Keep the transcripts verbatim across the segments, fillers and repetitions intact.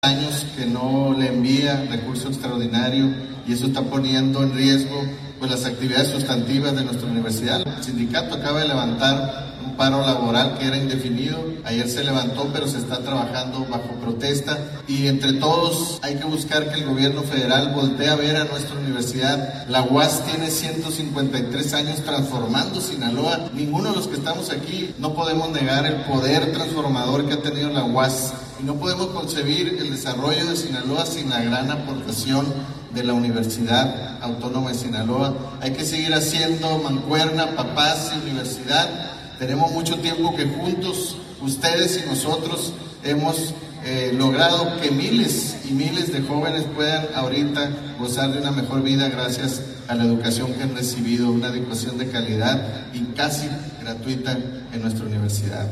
años que no le envía recurso extraordinario y eso está poniendo en riesgo pues las actividades sustantivas de nuestra universidad. El sindicato acaba de levantar un paro laboral que era indefinido, ayer se levantó pero se está trabajando bajo protesta y entre todos hay que buscar que el gobierno federal voltee a ver a nuestra universidad. La U A S tiene ciento cincuenta y tres años transformando Sinaloa, ninguno de los que estamos aquí no podemos negar el poder transformador que ha tenido la U A S y no podemos concebir el desarrollo de Sinaloa sin la gran aportación de la Universidad Autónoma de Sinaloa. Hay que seguir haciendo mancuerna, papás y universidad. Tenemos mucho tiempo que juntos, ustedes y nosotros, hemos eh, logrado que miles y miles de jóvenes puedan ahorita gozar de una mejor vida gracias a la educación que han recibido, una educación de calidad y casi gratuita en nuestra universidad.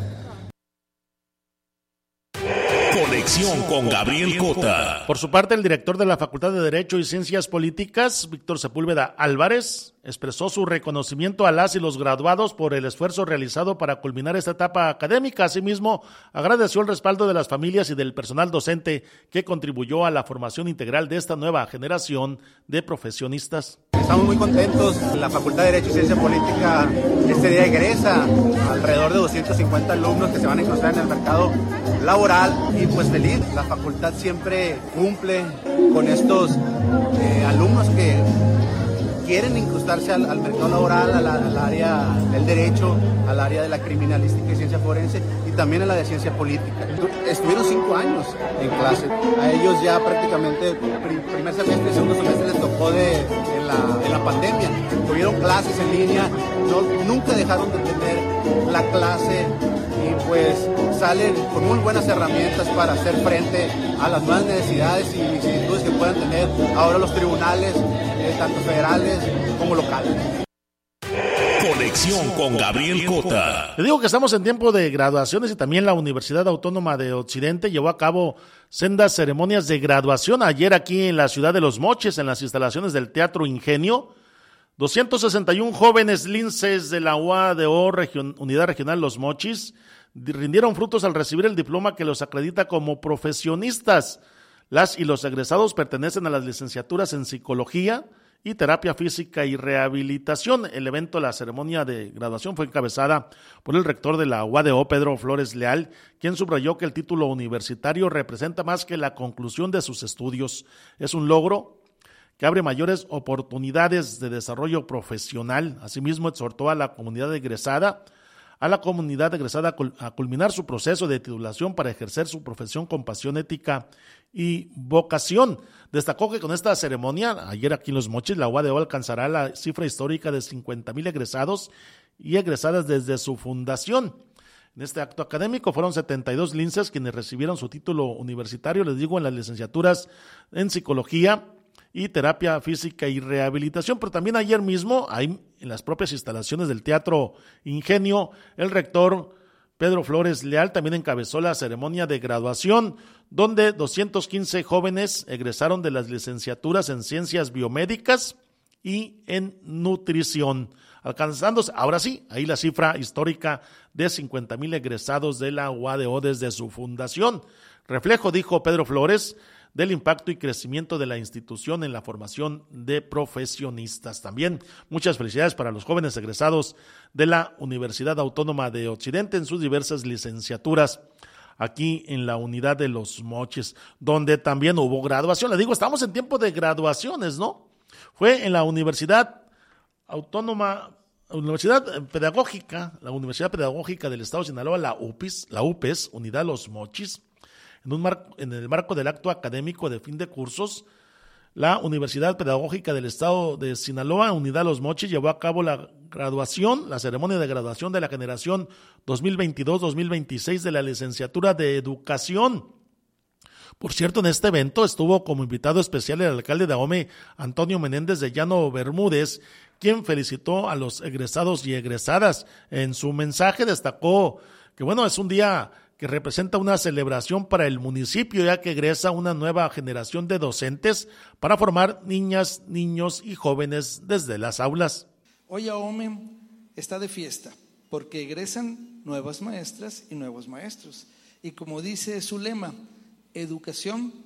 Conexión con Gabriel Cota. Por su parte, el director de la Facultad de Derecho y Ciencias Políticas, Víctor Sepúlveda Álvarez, expresó su reconocimiento a las y los graduados por el esfuerzo realizado para culminar esta etapa académica. Asimismo, agradeció el respaldo de las familias y del personal docente que contribuyó a la formación integral de esta nueva generación de profesionistas. Estamos muy contentos. La Facultad de Derecho y Ciencia Política este día egresa alrededor de doscientos cincuenta alumnos que se van a encontrar en el mercado laboral y pues feliz. La facultad siempre cumple con estos eh, alumnos que quieren incrustarse al, al mercado laboral, al, al área del derecho, al área de la criminalística y ciencia forense y también a la de ciencia política. Estuvieron cinco años en clase. A ellos ya prácticamente primer semestre y segundo semestre les tocó de, en, la, en la pandemia. Tuvieron clases en línea, no, nunca dejaron de tener la clase y pues salen con muy buenas herramientas para hacer frente a las nuevas necesidades y vicisitudes que puedan tener ahora los tribunales, eh, tanto federales como locales. Conexión con Gabriel Cota. Le digo que estamos en tiempo de graduaciones y también la Universidad Autónoma de Occidente llevó a cabo sendas ceremonias de graduación ayer aquí en la ciudad de Los Mochis, en las instalaciones del Teatro Ingenio. doscientos sesenta y uno jóvenes linces de la U A D O Region, Unidad Regional Los Mochis rindieron frutos al recibir el diploma que los acredita como profesionistas. Las y los egresados pertenecen a las licenciaturas en Psicología y Terapia Física y Rehabilitación. El evento, la ceremonia de graduación, fue encabezada por el rector de la U A D O, Pedro Flores Leal, quien subrayó que el título universitario representa más que la conclusión de sus estudios. Es un logro que abre mayores oportunidades de desarrollo profesional. Asimismo, exhortó a la comunidad egresada a la comunidad egresada a culminar su proceso de titulación para ejercer su profesión con pasión, ética y vocación. Destacó que con esta ceremonia, ayer aquí en Los Mochis, la U A D O alcanzará la cifra histórica de cincuenta mil egresados y egresadas desde su fundación. En este acto académico fueron setenta y dos linces quienes recibieron su título universitario, les digo, en las licenciaturas en Psicología y Terapia Física y Rehabilitación, pero también ayer mismo, ahí en las propias instalaciones del Teatro Ingenio, el rector Pedro Flores Leal también encabezó la ceremonia de graduación, donde doscientos quince jóvenes egresaron de las licenciaturas en Ciencias Biomédicas y en Nutrición, alcanzándose, ahora sí, ahí la cifra histórica de cincuenta mil egresados de la U A D O desde su fundación. Reflejo, dijo Pedro Flores, del impacto y crecimiento de la institución en la formación de profesionistas. También muchas felicidades para los jóvenes egresados de la Universidad Autónoma de Occidente en sus diversas licenciaturas aquí en la unidad de Los Mochis, donde también hubo graduación. Le digo, estamos en tiempo de graduaciones, ¿no? Fue en la Universidad Autónoma, Universidad Pedagógica, la Universidad Pedagógica del Estado de Sinaloa, la U P I S, la U P E S, Unidad Los Mochis. En, un marco, en el marco del acto académico de fin de cursos, la Universidad Pedagógica del Estado de Sinaloa, Unidad Los Mochis, llevó a cabo la graduación, la ceremonia de graduación de la generación dos mil veintidós dos mil veintiséis de la licenciatura de Educación. Por cierto, en este evento estuvo como invitado especial el alcalde de Ahome, Antonio Menéndez de Llano Bermúdez, quien felicitó a los egresados y egresadas. En su mensaje destacó que, bueno, es un día que representa una celebración para el municipio, ya que egresa una nueva generación de docentes para formar niñas, niños y jóvenes desde las aulas. Hoy Ahome está de fiesta porque egresan nuevas maestras y nuevos maestros. Y como dice su lema, educación